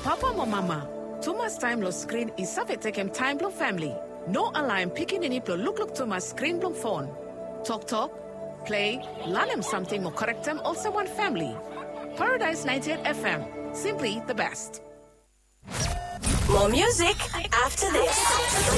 Papa or mama, too much time lo screen is safetekem time blow family. No alarm picking any blow look too much screen blow phone. Talk, play, learn them something more correct them also one family. Paradise 98 FM, simply the best. More music after this.